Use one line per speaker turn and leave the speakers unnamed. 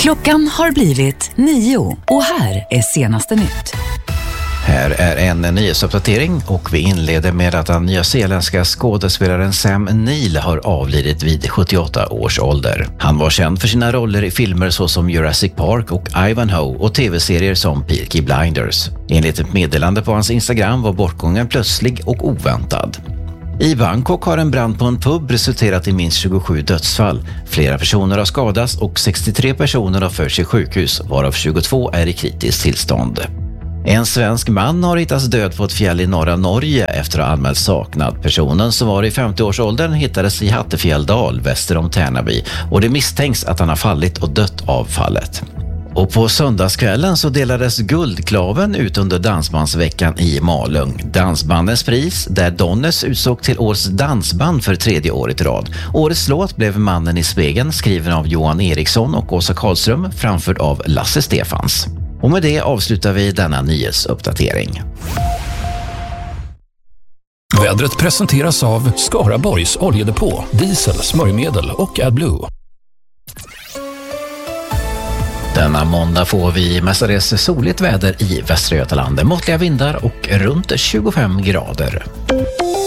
Klockan har blivit 9 och här är senaste nytt.
Här är en nyhetsuppdatering och vi inleder med att den nyzeeländska skådespelaren Sam Neill har avlidit vid 78 års ålder. Han var känd för sina roller i filmer såsom Jurassic Park och Ivanhoe och tv-serier som Peaky Blinders. Enligt ett meddelande på hans Instagram var bortgången plötslig och oväntad. I Bangkok har en brand på en pub resulterat i minst 27 dödsfall. Flera personer har skadats och 63 personer har förts till sjukhus, varav 22 är i kritiskt tillstånd. En svensk man har hittats död på ett fjäll i norra Norge efter att ha anmält saknad. Personen som var i 50-årsåldern hittades i Hattefjälldal väster om Tärnaby och det misstänks att han har fallit och dött av fallet. Och på söndagskvällen så delades Guldklaven ut under Dansbandsveckan i Malung. Dansbandens pris, där Donnes utsåg till årets dansband för 3:e året i rad. Årets låt blev Mannen i spegeln, skriven av Johan Eriksson och Åsa Karlström, framförd av Lasse Stefans. Och med det avslutar vi denna nyhetsuppdatering.
Vädret presenteras av Skaraborgs oljedepå, diesel, smörjmedel och AdBlue.
Denna måndag får vi mestadels soligt väder i Västra Götaland, måttliga vindar och runt 25 grader.